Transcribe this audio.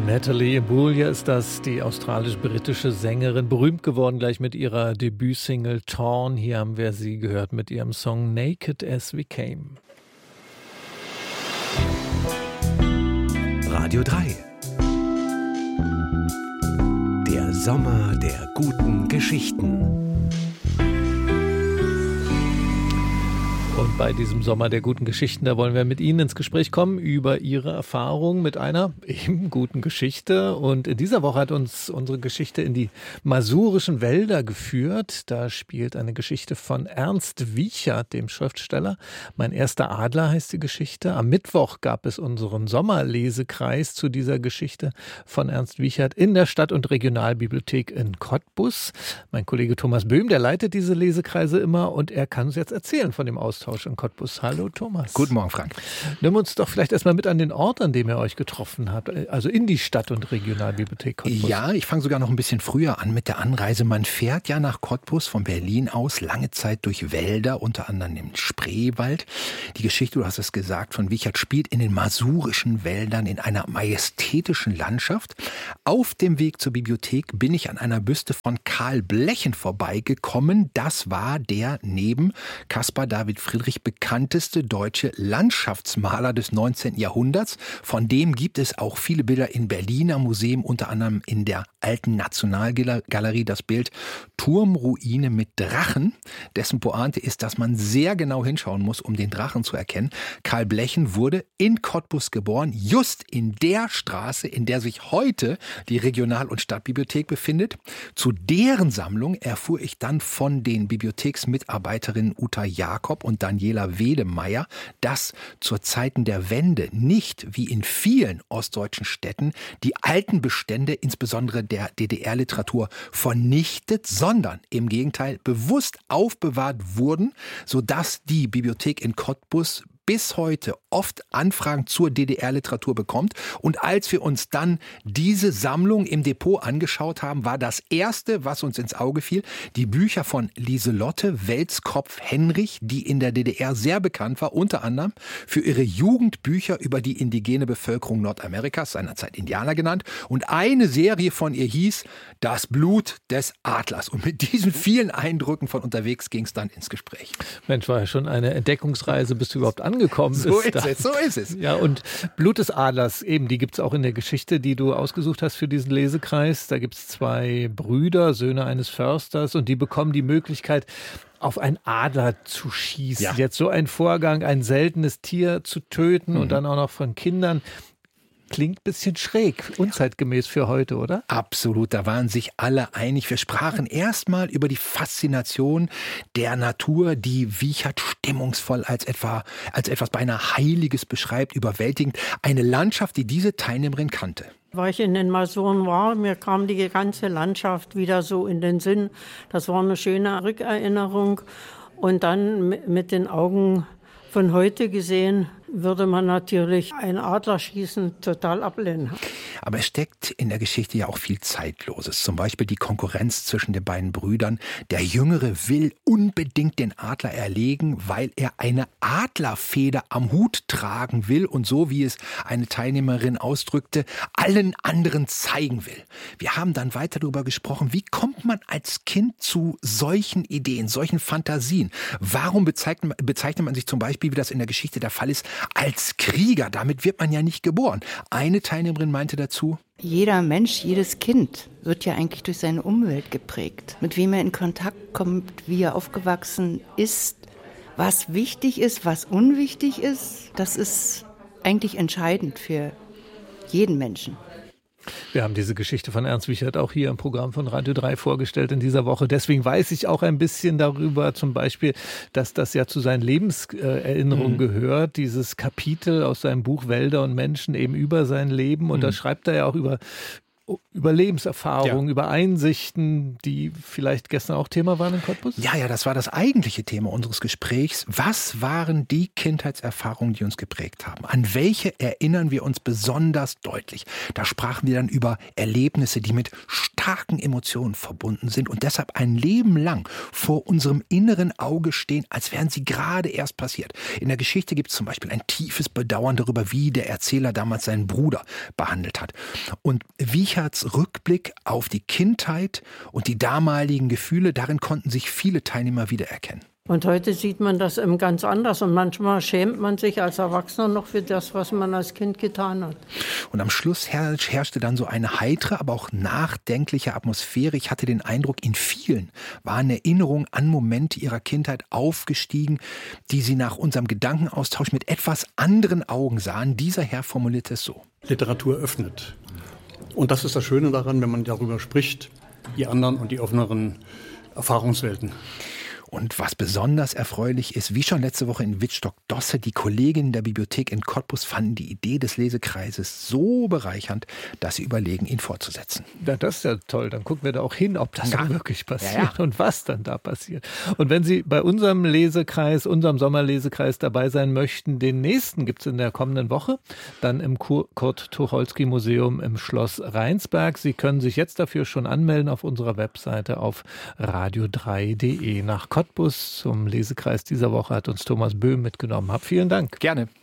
Natalie Imbruglia ist das, die australisch-britische Sängerin, berühmt geworden gleich mit ihrer Debütsingle Torn. Hier haben wir sie gehört mit ihrem Song Naked as We Came. Radio 3. Der Sommer der guten Geschichten. Und bei diesem Sommer der guten Geschichten, da wollen wir mit Ihnen ins Gespräch kommen über Ihre Erfahrung mit einer eben guten Geschichte. Und in dieser Woche hat uns unsere Geschichte in die masurischen Wälder geführt. Da spielt eine Geschichte von Ernst Wiechert, dem Schriftsteller. Mein erster Adler heißt die Geschichte. Am Mittwoch gab es unseren Sommerlesekreis zu dieser Geschichte von Ernst Wiechert in der Stadt- und Regionalbibliothek in Cottbus. Mein Kollege Thomas Böhm, der leitet diese Lesekreise immer und er kann uns jetzt erzählen von dem Austausch in Cottbus. Hallo Thomas. Guten Morgen, Frank. Nimm uns doch vielleicht erstmal mit an den Ort, an dem ihr euch getroffen habt, also in die Stadt- und Regionalbibliothek Cottbus. Ja, ich fange sogar noch ein bisschen früher an mit der Anreise. Man fährt ja nach Cottbus von Berlin aus lange Zeit durch Wälder, unter anderem im Spreewald. Die Geschichte, du hast es gesagt, von Wiechert spielt in den masurischen Wäldern in einer majestätischen Landschaft. Auf dem Weg zur Bibliothek bin ich an einer Büste von Karl Blechen vorbeigekommen. Das war der neben Caspar David Friedrich bekannteste deutsche Landschaftsmaler des 19. Jahrhunderts. Von dem gibt es auch viele Bilder im Berliner Museum, unter anderem in der Alten Nationalgalerie das Bild Turmruine mit Drachen. Dessen Pointe ist, dass man sehr genau hinschauen muss, um den Drachen zu erkennen. Karl Blechen wurde in Cottbus geboren, just in der Straße, in der sich heute die Regional- und Stadtbibliothek befindet. Zu deren Sammlung erfuhr ich dann von den Bibliotheksmitarbeiterinnen Uta Jakob und Daniela Wedemeyer, dass zu Zeiten der Wende nicht, wie in vielen ostdeutschen Städten, die alten Bestände, insbesondere der DDR-Literatur, vernichtet, sondern im Gegenteil bewusst aufbewahrt wurden, sodass die Bibliothek in Cottbus bis heute oft Anfragen zur DDR-Literatur bekommt. Und als wir uns dann diese Sammlung im Depot angeschaut haben, war das Erste, was uns ins Auge fiel, die Bücher von Lieselotte Welskopf-Henrich, die in der DDR sehr bekannt war, unter anderem für ihre Jugendbücher über die indigene Bevölkerung Nordamerikas, seinerzeit Indianer genannt. Und eine Serie von ihr hieß Das Blut des Adlers. Und mit diesen vielen Eindrücken von unterwegs ging es dann ins Gespräch. Mensch, war ja schon eine Entdeckungsreise, bis du überhaupt angekommen so bist. So ist es. Ja, und Blut des Adlers, eben, die gibt es auch in der Geschichte, die du ausgesucht hast für diesen Lesekreis. Da gibt es zwei Brüder, Söhne eines Försters, und die bekommen die Möglichkeit, auf einen Adler zu schießen. Ja. Jetzt so ein Vorgang, ein seltenes Tier zu töten und dann auch noch von Kindern. Klingt ein bisschen schräg, unzeitgemäß für heute, oder? Absolut, da waren sich alle einig. Wir sprachen erstmal über die Faszination der Natur, die Wiechert stimmungsvoll als etwas beinahe Heiliges beschreibt, überwältigend. Eine Landschaft, die diese Teilnehmerin kannte. Weil ich in den Masuren war, mir kam die ganze Landschaft wieder so in den Sinn. Das war eine schöne Rückerinnerung. Und dann mit den Augen von heute gesehen, würde man natürlich ein Adlerschießen total ablehnen. Aber es steckt in der Geschichte ja auch viel Zeitloses. Zum Beispiel die Konkurrenz zwischen den beiden Brüdern. Der Jüngere will unbedingt den Adler erlegen, weil er eine Adlerfeder am Hut tragen will und so, wie es eine Teilnehmerin ausdrückte, allen anderen zeigen will. Wir haben dann weiter darüber gesprochen, wie kommt man als Kind zu solchen Ideen, solchen Fantasien? Warum bezeichnet man sich zum Beispiel, wie das in der Geschichte der Fall ist, als Krieger? Damit wird man ja nicht geboren. Eine Teilnehmerin meinte dazu: Jeder Mensch, jedes Kind wird ja eigentlich durch seine Umwelt geprägt. Mit wem er in Kontakt kommt, wie er aufgewachsen ist, was wichtig ist, was unwichtig ist, das ist eigentlich entscheidend für jeden Menschen. Wir haben diese Geschichte von Ernst Wiechert auch hier im Programm von Radio 3 vorgestellt in dieser Woche. Deswegen weiß ich auch ein bisschen darüber, zum Beispiel, dass das ja zu seinen Lebenserinnerungen gehört. Dieses Kapitel aus seinem Buch Wälder und Menschen eben über sein Leben. Und da schreibt er ja auch über über Lebenserfahrungen, über Einsichten, die vielleicht gestern auch Thema waren in Cottbus? Ja, das war das eigentliche Thema unseres Gesprächs. Was waren die Kindheitserfahrungen, die uns geprägt haben? An welche erinnern wir uns besonders deutlich? Da sprachen wir dann über Erlebnisse, die mit starken Emotionen verbunden sind und deshalb ein Leben lang vor unserem inneren Auge stehen, als wären sie gerade erst passiert. In der Geschichte gibt es zum Beispiel ein tiefes Bedauern darüber, wie der Erzähler damals seinen Bruder behandelt hat. Und Wichards Rückblick auf die Kindheit und die damaligen Gefühle, darin konnten sich viele Teilnehmer wiedererkennen. Und heute sieht man das eben ganz anders und manchmal schämt man sich als Erwachsener noch für das, was man als Kind getan hat. Und am Schluss herrschte dann so eine heitere, aber auch nachdenkliche Atmosphäre. Ich hatte den Eindruck, in vielen waren Erinnerungen an Momente ihrer Kindheit aufgestiegen, die sie nach unserem Gedankenaustausch mit etwas anderen Augen sahen. Dieser Herr formulierte es so. Literatur öffnet. Und das ist das Schöne daran, wenn man darüber spricht, die anderen und die offeneren Erfahrungswelten. Und was besonders erfreulich ist, wie schon letzte Woche in Wittstock-Dosse, die Kolleginnen der Bibliothek in Cottbus fanden die Idee des Lesekreises so bereichernd, dass sie überlegen, ihn fortzusetzen. Ja, das ist ja toll. Dann gucken wir da auch hin, ob das wirklich passiert und was dann da passiert. Und wenn Sie bei unserem Lesekreis, unserem Sommerlesekreis dabei sein möchten, den nächsten gibt es in der kommenden Woche, dann im Kurt-Tucholsky-Museum im Schloss Rheinsberg. Sie können sich jetzt dafür schon anmelden auf unserer Webseite auf radio3.de. Nach Cottbus zum Lesekreis dieser Woche hat uns Thomas Böhm mitgenommen. Vielen Dank. Gerne.